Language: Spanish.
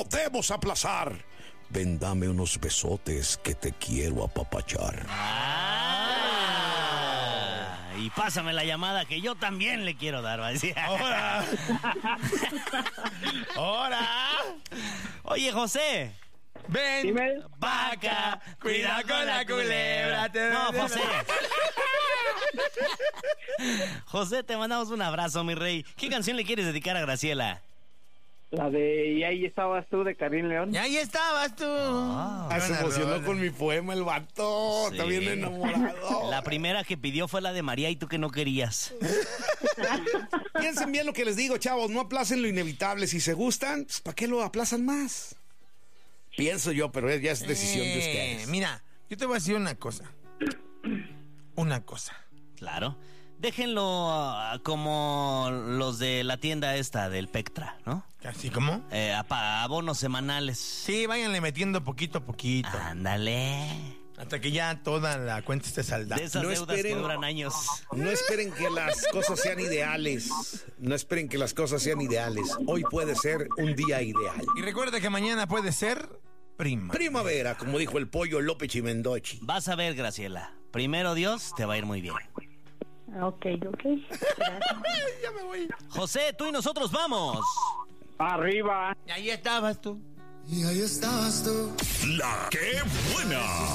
podemos aplazar. Ven, dame unos besotes que te quiero apapachar. Y pásame la llamada que yo también le quiero dar, va a decir. ¡Ahora! ¡Ahora! Oye, José. Ven, Dime. vaca, cuida con la culebra. No, José. José, te mandamos un abrazo, mi rey. ¿Qué canción le quieres dedicar a Graciela? La de Y ahí estabas tú, de Karim León. Y ahí estabas tú. Se emocionó con mi poema el vato. Sí. Está bien enamorado. La primera que pidió fue la de María y tú que no querías. Piensen bien lo que les digo, chavos. No aplacen lo inevitable. Si se gustan, pues, ¿para qué lo aplazan más? Pienso yo, pero ya es decisión de ustedes. Mira, yo te voy a decir una cosa. Una cosa. Claro. Déjenlo como los de la tienda esta del Pectra, ¿no? ¿Así como? Abonos semanales. Sí, váyanle metiendo poquito a poquito. Ándale. Hasta que ya toda la cuenta esté saldada. De esas No deudas esperen. que duran años. No esperen que las cosas sean ideales. No esperen que las cosas sean ideales. Hoy puede ser un día ideal. Y recuerda que mañana puede ser Primavera, como dijo el pollo López Chimendochi. Vas a ver, Graciela. Primero Dios, te va a ir muy bien. Ok. Gracias. Ya me voy. José, tú y nosotros vamos. Arriba. Y ahí estabas tú. Y ahí estabas tú. La que buena.